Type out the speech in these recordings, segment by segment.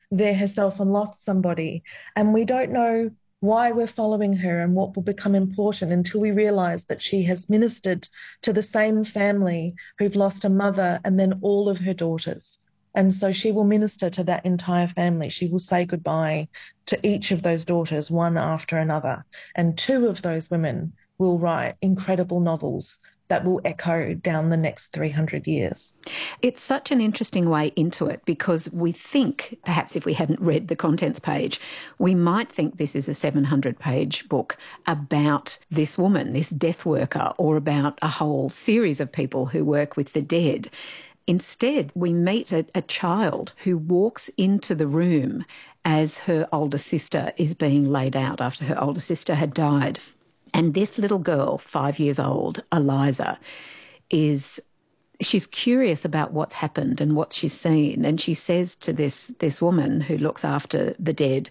there herself and lost somebody. And we don't know why we're following her and what will become important until we realize that she has ministered to the same family who've lost a mother and then all of her daughters. And so she will minister to that entire family. She will say goodbye to each of those daughters, one after another. And two of those women will write incredible novels that will echo down the next 300 years. It's such an interesting way into it because we think, perhaps if we hadn't read the contents page, we might think this is a 700-page book about this woman, this death worker, or about a whole series of people who work with the dead. Instead, we meet a child who walks into the room as her older sister is being laid out after her older sister had died. And this little girl, 5 years old, Eliza, she's curious about what's happened and what she's seen. And she says to this woman who looks after the dead,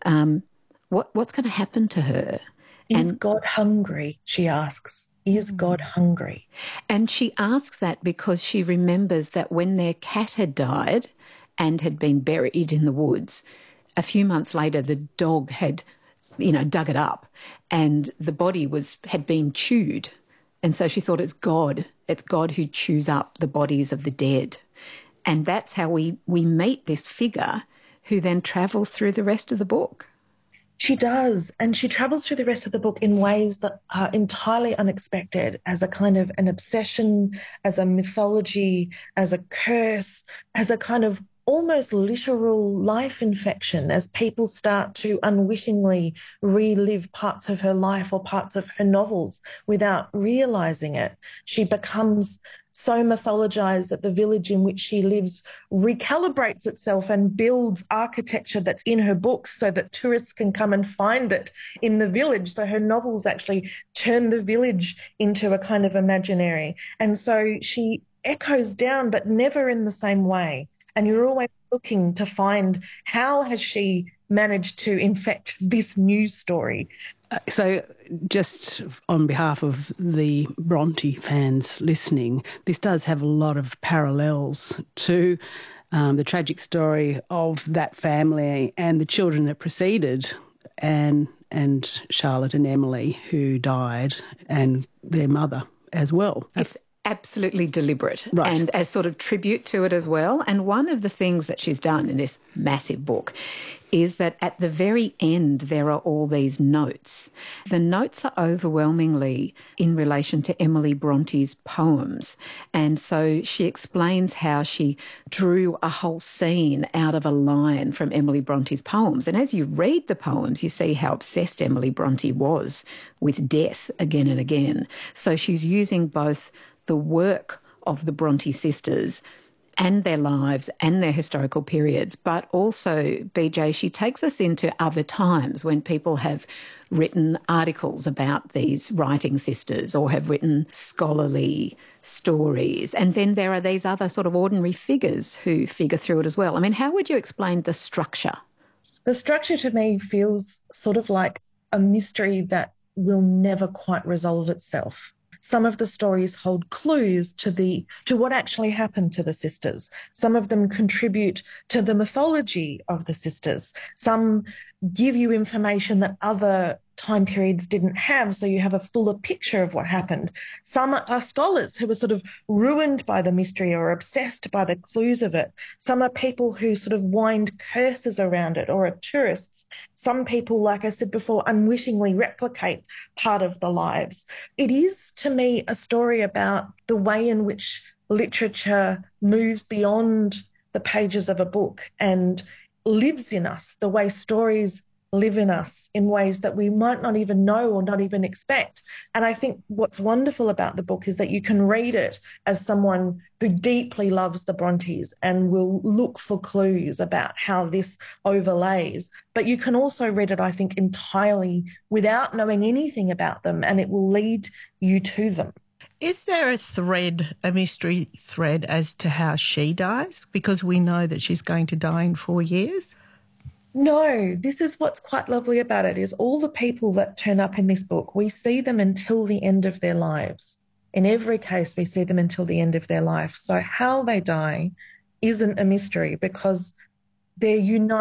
what's going to happen to her? Is God hungry? She asks. Is God hungry? And she asks that because she remembers that when their cat had died and had been buried in the woods, a few months later the dog had, dug it up and the body had been chewed. And so she thought it's God who chews up the bodies of the dead. And that's how we meet this figure who then travels through the rest of the book. She does, and she travels through the rest of the book in ways that are entirely unexpected, as a kind of an obsession, as a mythology, as a curse, as a kind of almost literal life infection, as people start to unwittingly relive parts of her life or parts of her novels without realizing it. She becomes so mythologized that the village in which she lives recalibrates itself and builds architecture that's in her books so that tourists can come and find it in the village. So her novels actually turn the village into a kind of imaginary. And so she echoes down, but never in the same way. And you're always looking to find how has she managed to infect this news story. So just on behalf of the Bronte fans listening, this does have a lot of parallels to the tragic story of that family and the children that preceded Anne and Charlotte and Emily, who died, and their mother as well. It's absolutely deliberate, right, and as sort of tribute to it as well. And one of the things that she's done in this massive book is that at the very end there are all these notes. The notes are overwhelmingly in relation to Emily Bronte's poems. And so she explains how she drew a whole scene out of a line from Emily Bronte's poems. And as you read the poems, you see how obsessed Emily Bronte was with death again and again. So she's using both the work of the Bronte sisters and their lives and their historical periods, but also, BJ, she takes us into other times when people have written articles about these writing sisters or have written scholarly stories. And then there are these other sort of ordinary figures who figure through it as well. I mean, how would you explain the structure? The structure to me feels sort of like a mystery that will never quite resolve itself. Some of the stories hold clues to what actually happened to the sisters. Some of them contribute to the mythology of the sisters. Some give you information that other time periods didn't have, so you have a fuller picture of what happened. Some are scholars who are sort of ruined by the mystery or obsessed by the clues of it. Some are people who sort of wind curses around it or are tourists. Some people, like I said before, unwittingly replicate part of the lives. It is, to me, a story about the way in which literature moves beyond the pages of a book and lives in us, the way stories live in us in ways that we might not even know or not even expect. And I think what's wonderful about the book is that you can read it as someone who deeply loves the Brontes and will look for clues about how this overlays. But you can also read it, I think, entirely without knowing anything about them, and it will lead you to them. Is there a mystery thread as to how she dies? Because we know that she's going to die in 4 years. No, this is what's quite lovely about it, is all the people that turn up in this book, we see them until the end of their lives. In every case, we see them until the end of their life. So how they die isn't a mystery because they're united